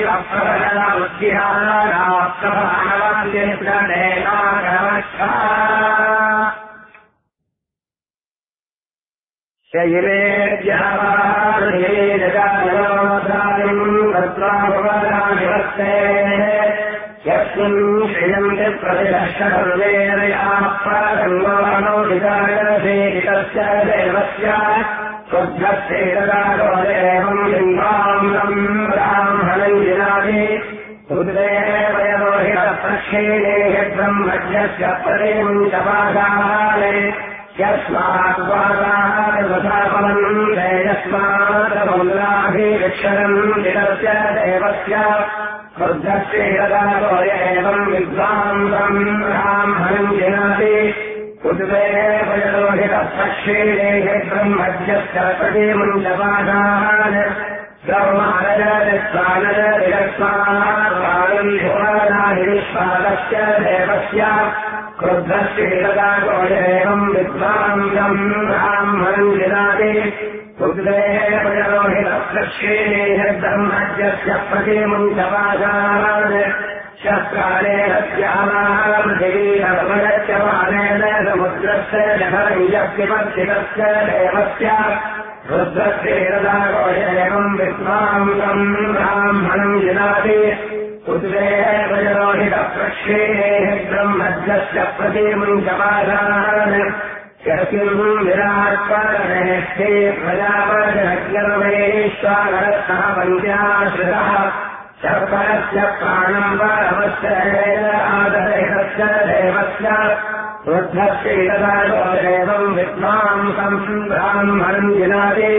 यस्मिन् श्रियन्ति प्रतिदर्शनोदितायसेतस्य देवस्य शुद्धस्येतदारो देवम् लिङ्गाम् ब्राह्मणम् जिनादि उद्रेवयरोहितप्रक्षेणे ब्रह्मज्ञस्य प्रतिमुञ्च पादाले यस्मात् वादाफलम् यस्मादमुल्लाभिक्षरम् जितस्य देवस्य शुद्धस्येतदारो एवम् विद्वांसम् ब्राह्मणम् जिनाति उद्वेवयरोहितप्रक्षेणे ब्रह्मज्ञस्य प्रतिमुञ्च पादाले स्वानस्य देवस्य क्रुद्धस्येतदारो एवम् विद्वांसम् ब्राह्मणम् जिनाति उद्वेवयरोहितप्रक्षेणे ब्रह्मज्ञस्य प्रतिमुञ्च पादाले शस्त्राणेन समुद्रस्य जलञ्जपिपत्सितस्य देवस्य रुद्रस्येतदारो एवम् विद्वांसम् ब्राह्मणम् जिनाति उद्वेवयरोहितप्रक्षेणे ब्रह्मज्ञस्य प्रतिमुञ्च पादाले यस्मिन् विराट्परमेष्ठे प्रजापतिरग्निर्वैश्वानरः पञ्चाश्रितः शर्करस्य प्राणम् परमस्य आदरेतस्य देवस्य रुद्रस्येतदारो एवम् विद्वांसम् ब्राह्मणम् जिनाति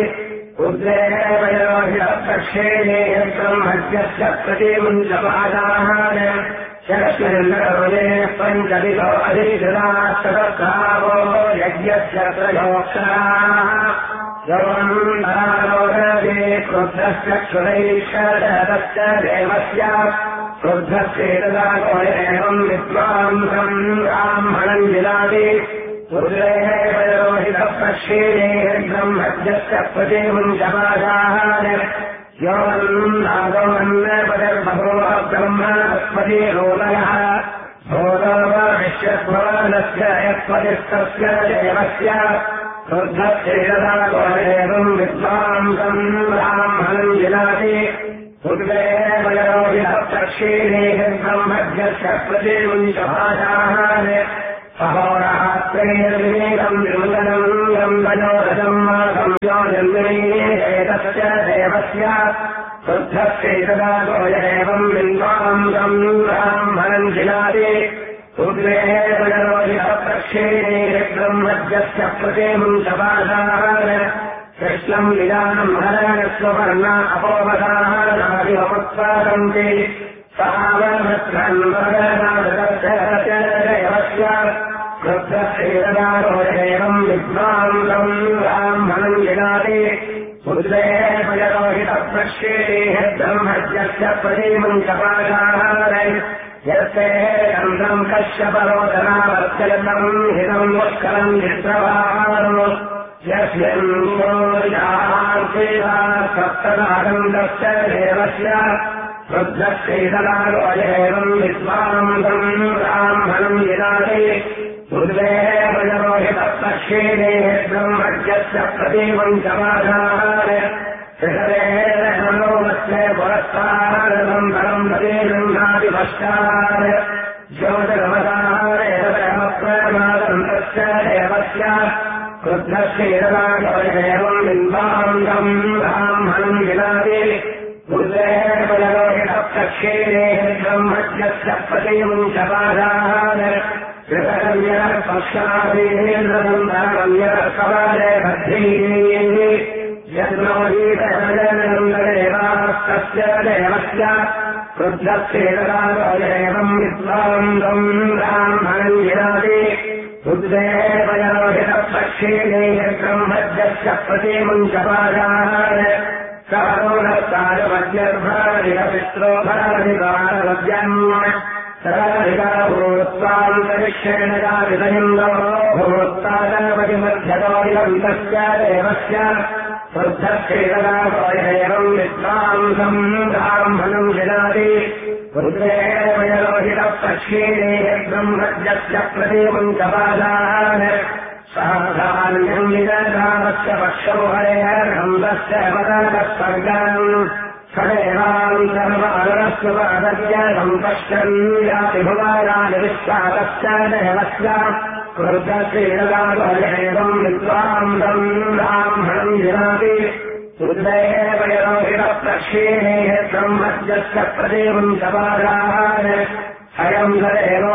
उद्वेवयरोहितप्रक्षेणे ब्रह्मज्ञस्य प्रतिमुञ्च पादाले शरस्वन्दे पञ्चदिशो अधिशदास्तदस्रावो यज्ञस्य त्रयोक्षराः सर्वन्दारोदे क्रुद्धस्य क्षुरैषदस्य देवस्य क्रुद्धस्येतदारो एवम् विद्वांसम् ब्राह्मणम् जिनाति उद्वेवयरोहितप्रक्षेणे ब्रह्मज्ञस्य प्रतिमुञ्च पादाले योन्नागमन्नपदर्बभो ब्रह्मणस्पतिरोदयः भोगवविश्वस्वनस्य यत्पतिस्तस्य देवस्य क्रुद्धस्येतदारो एवम् विद्वांसम् ब्राह्मणम् जिनाति उद्वेवयरोहितप्रक्षेणे ब्रह्मज्ञस्य प्रतिमुञ्च पादाले अहोरात्रैर्विवेकम् विमुदनम् गम्भजोरजम् संयोजन्मेतस्य देवस्य शुद्धस्येतदारो एवम् विद्वांसम् ब्राह्मणम् जिनाति उद्वेवयरोहितप्रक्षेणे ब्रह्मज्ञस्य प्रतिमुञ्च पादाले कृष्णम् निदानम् हरणस्वपर्णा अपोपदानादिवमुत्पादन्ति देवस्य क्रुद्धस्येतदारो एवम् विद्वांसम् ब्राह्मणम् जिनाति उद्वेवयरोहितप्रक्षेणे ब्रह्मज्ञस्य प्रतिमुञ्च पादाले यस्ते चन्द्रम् कश्यपरोदनावर्त्यलम् हितम् मुष्कलम् निद्रवारो यस्मिन्नोर्जार्थिवासप्तदागन्तस्य देवस्य रुद्रस्येतदारो एवम् विद्वांसम् ब्राह्मणम् जिनाति उद्वेवयरोहितप्रक्षेणे ब्रह्मज्ञस्य प्रतिमुञ्च पादाले ऋषदेवस्य पुरस्तारम् परम् पदे गृह्णाति पश्चात् ज्योतिरवतारेतस्य देवस्य क्रुद्धस्येतदारो एवम् विद्वांसम् ब्राह्मणम् जिनाति उद्वेवयरोहितप्रक्षेणे ब्रह्मज्ञस्य प्रतिमुञ्च पादाले ऋषदम्यपक्षादेन्द्रसन्धारम्यकपाले बद्धैः यद्नोदीतनन्ददेवास्तस्य देवस्य क्रुद्धस्येतदारो एवम् विद्वांसम् ब्राह्मणम् जिनाति उद्वेवयरोहितप्रक्षेणे ब्रह्मज्ञस्य प्रतिमुञ्च पादाले सवरोधस्तारमज्ञर्भारितपित्रो भारतिवारवद्यम् सदाधिकारभूत्वान्तरिक्षेण जातितयन्दो भूत्तादपतिमध्यतोऽन्तस्य देवस्य वृद्धक्षेतदागोयैवम् विद्वांसम् ब्राह्मणम् विनादि रुद्रेणमयलोहितपक्षीणे ब्रह्मज्ञस्य प्रतीमम् च पादान् साधान्यम् विदधावस्य पक्षो हरेर्हन्तस्य पदतः स्वर्गान् सदेवाम् सर्वानरस्वपादस्य सम्पश्यन् याति भुवानानि विश्वातश्च देवस्य वृद्धक्षेतदागोयैवम् विद्वांसम् ब्राह्मणम् विनादि रुद्रेणमयलोहितपक्षीणे ब्रह्मज्ञस्य प्रतीमम् च पादान् अयम् सदेवो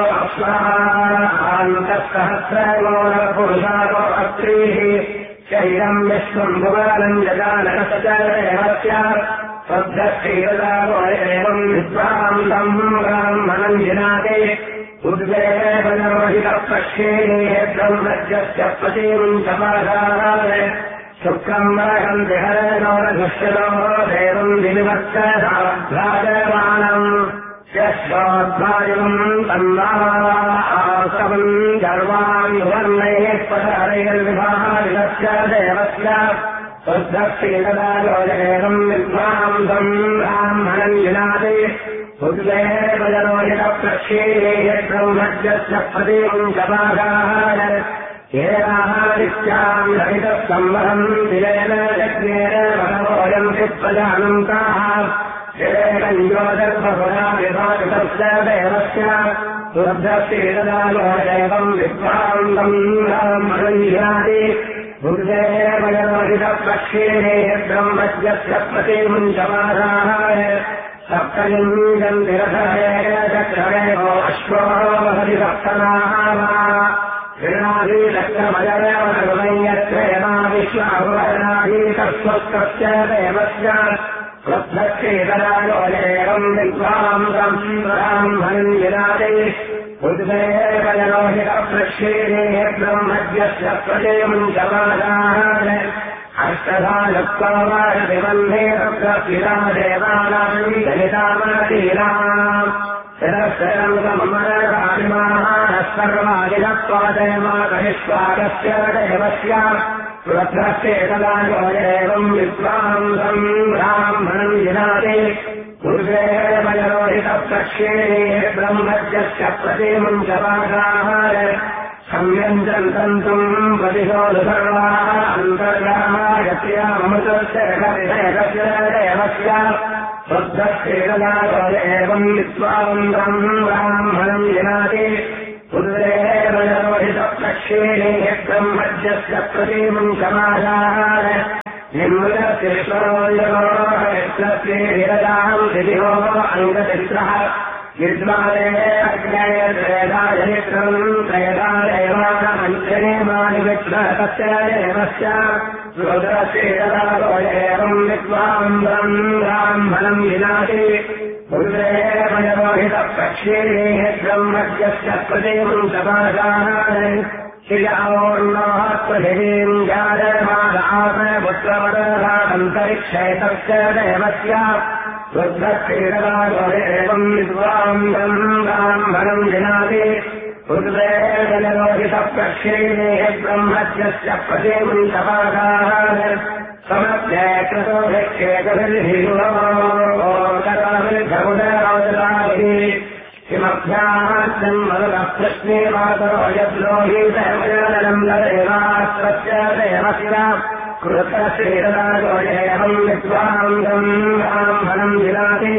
अप्रान्तःसहस्रगोरपुरुषाको अत्रीः शैलम् विश्वम् भुवानम् जगानकस्य देवस्य वृद्धक्षेतदागोयैवम् विद्वांसम् ब्राह्मणम् विनादि उद्वेदनोहितपक्षीणे ब्रह्मज्ञस्य प्रतीमम् च पादान् शुक्रम् वरहन्ति हरेणोरघुष्यतो देवम् विनिवस्य सावद्भ्राजमानम् यश्वाद्भायुम् तन्नासवम् गर्वान् वर्णैः पदहरैर्विभाविनस्य देवस्य वृद्धक्षेतदागोयैवम् विद्वांसम् ब्राह्मणम् विनादि उद्वेदनोहितपक्षीणे ब्रह्मज्ञस्य प्रतीमम् च पादान् येनादित्याम् ललितः संवहम् दिलेन यज्ञेन भगवोऽयम् प्रजानन्ताः ज्योतिर्बहुराविभावितस्य देवस्य वृद्धक्षेतदागोयैवम् विद्वांसम् ब्राह्मणम् विनादि उद्वेदनोहितपक्षीणे ब्रह्मज्ञस्य प्रतीमम् च पादान् सप्तलिङ्गन्तिरथेन चक्रमेवो अश्वो महति सप्तनाः ऋणाधीलक्ष्मयत्रेणा विश्वाभुवनाधीकस्वस्य देवस्य वृद्धक्षेतदागोयैवम् विद्वांसम् ब्राह्मणम् विनादि उद्वेदनोहितपक्षीणे ब्रह्मज्ञस्य प्रतीमम् च पादान् अष्टधालक्वावारतिबन्धे रक्तपिता देवानाम् दलितामतीनाम् सर्वादिनत्वादेमाकनिष्वाकस्य देवस्य वृद्धक्षेतदागोयैवम् विद्वांसम् ब्राह्मणम् विनादि उद्वेदनोहितपक्षीणे ब्रह्मज्ञस्य प्रतीमम् च पादान् संयञ्जन्तम् प्रतिशोध सर्वाः अन्तर्गामायत्यामृतस्य कविदेवस्य देवस्य वृद्धक्षेतदागोयैवम् विद्वांसम् ब्राह्मणम् विनादि उद्वेदनोहितपक्षीणे ब्रह्मज्ञस्य प्रतीमम् च पादान् निम्नशिष्टोऽयम् दिदिहो अङ्गचित्रः विद्वाने अग्नयत्रेदायनित्रम् त्रयदादेवानमञ्चनेमानि विद्वतस्य देवस्य वृद्धक्षेतदागोयैवम् विद्वांसम् ब्राह्मणम् विनादि उद्वेदनोहितपक्षीणे ब्रह्मज्ञस्य प्रतीमम् च पादान् शिलावोर्णोऽपृथिवीम् जायमानापपुत्रवदरान्तरिक्षेतस्य देवस्य वृद्धक्षेतदागोयैवम् विद्वांसम् ब्राह्मणम् विनादि उद्वेदनोहितपक्षीणे ब्रह्मज्ञस्य प्रतीमम् च पादान् समर्थ्ये कृतोभिक्षेतभिर्हिषोदराभिः किमभ्याम् मरुतः कृष्णे मातरो यद्लोहीतमजनम् देवास्तस्य देवस्य वृद्धक्षेतदागोयैवम् विद्वांसम् ब्राह्मणम् विनादि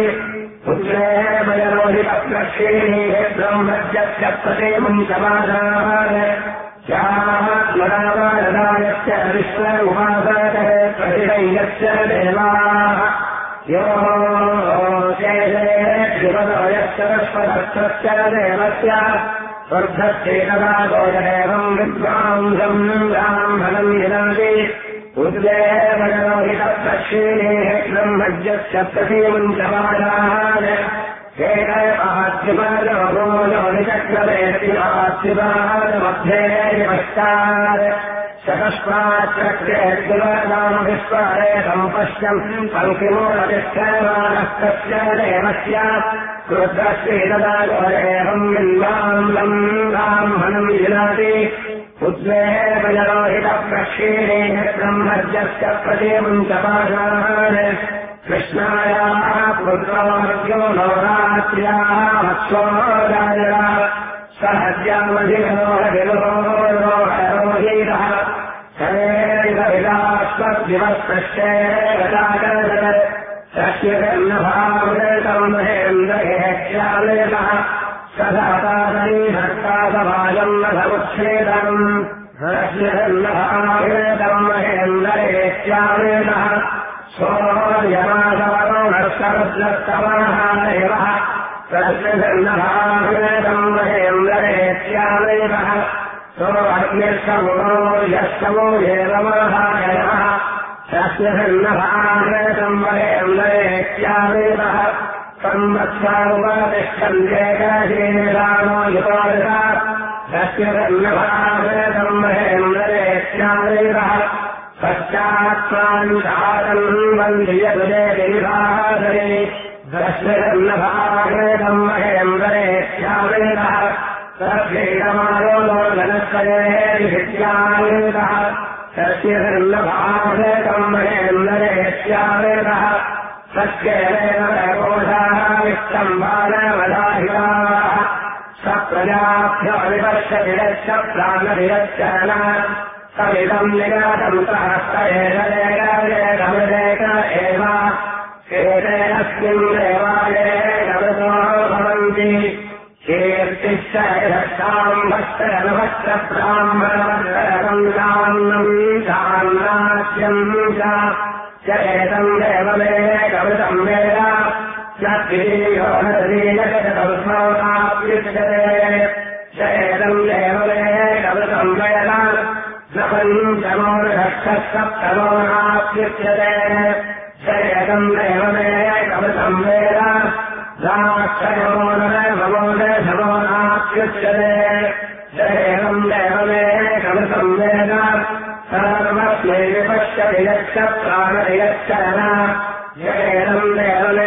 उद्वेदनोहितपक्षीणे ब्रह्मज्ञस्य प्रतीमम् च पादान् यात्मदावायस्य विश्व उपासते प्रतिदैयस्य देवाः यो शिवदयश्चरस्वदत्तस्य देवस्य वृद्धक्षेतदागोयैवम् विद्वांसम् ब्राह्मणम् विनादि उद्वेदनोहितपक्षीणे ब्रह्मज्ञस्य प्रतीमम् च पादान् चक्रवेतिमध्ये पश्चात् चतुष्पाच्चक्रेर्नामविस्वारे सम्पश्यम् पङ्क्तिमूलतिष्ठमानस्तस्य देवस्य वृद्धक्षेतदागोयैवम् बिम्बाम्बम् ब्राह्मणम् विनादि उद्वेपजरोहितप्रक्षीणे ब्रह्मर्जस्य प्रतिमुञ्चपाशान् कृष्णायाः पुत्रोऽर्घ्यो नवरात्र्याः मत्स्वोदायः सहस्यामधिरोहिरोहितः समेरितविलास्वद्दिवस्पृष्टेरदाकरदत् तस्यकर्णभावृतं महेन्द्रहेत्यालयतः सदातादनीभक्तासभाजम् न समुच्छेदम् तस्यकर्णभावृतं महेन्द्रहेत्यालयतः सोऽयमासवरोणस्तवद्लस्तवाहादेवः तस्यकर्णभावृतं महेन्द्रहेत्यालयतः सो अग्निर्समुनो यस्तमो एवमाहायः तस्यकर्णभावृतं महेन्द्रहेत्यालयतः संवत्सरोपतिष्ठन्तेकाशीरामो युतोरिता तस्यकर्णभावृतं महेन्द्रहेत्यालयतः पश्चात्मान्तम् वन्द्यजुदेविभासरे तस्यकर्णभावृतं महेन्द्रहेत्यालयतः तद्भेदमायो लोकनस्तयेत्यालयतः तस्यकर्णभावृतं महेन्द्रहेत्यालयतः सत्येवेन विष्टम्बाणवधाहिताः स प्रजाभ्यो विपश्यतिरश्च प्राणविरश्चन समिदम् निगातम् सहस्रेक एव एतेनस्मिन् देवालये नवतो भवन्ति कीर्तिश्च यशस्ताम्भश्चनभश्चब्राह्मणवत्सरसङ्गान्नम् दान्नाच्यम् च एतम् देवमेकमृतम् वेद च द्वितीयो नदीयशतसंस्मौनाप्युच्यते च एतम् देवमेकमृतम् वेद न पञ्चमोर्षष्ठसप्तमोनाप्युच्यते च एतम् देवमेकमृतम् वेद दाक्षयो नमोदशमोनाप्युच्यते च एतम् देवमेकमृतम् वेद सर्वस्मै विपश्यति यच्च प्राणयच्चन च एतम् देवमेकमृतम्